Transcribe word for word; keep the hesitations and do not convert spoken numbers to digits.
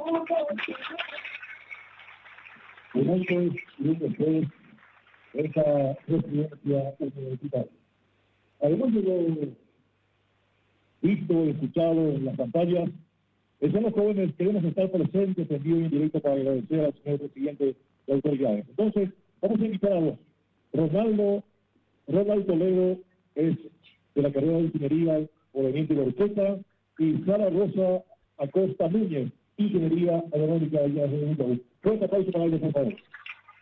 Un antes y un después de esa residencia universitaria. Además de lo visto y escuchado en las pantallas, son los jóvenes que debemos estar presentes en vivo y en directo para agradecer al señor presidente de autoridades. Entonces, vamos a invitar a los. Ronaldo, Ronald Toledo es de la carrera de ingeniería proveniente de Orquesta, y Sara Rosa Acosta Núñez, ingeniería aeronáutica de la Fuerte aplauso para ellos, por favor.